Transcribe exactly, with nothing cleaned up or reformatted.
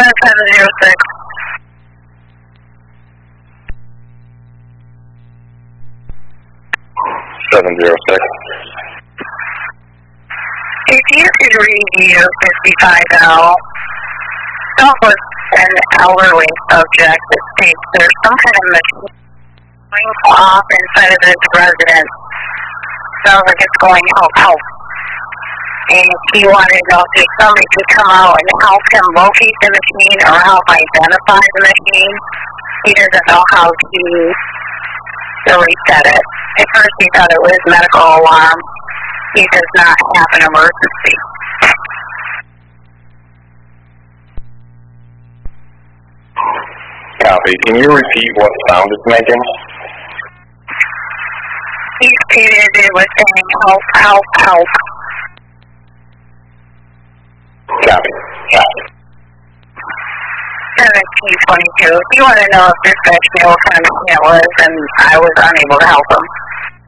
seven seven zero six. seven zero six. If you could review fifty-five L, that was an elderly subject that states there's some kind of machine going off inside of this residence. Sounds like it's going out, out. And he wanted to know if somebody could come out and help him locate the machine or help identify the machine. He doesn't know how to, to reset it. At first he thought it was medical alarm. He does not have an emergency. Copy. Can you repeat what sound it's making? He stated it was saying help, help, help. Copy. Copy. seventeen twenty-two. If you want to know if this guy knew what kind of machine it was, and I was unable to help him.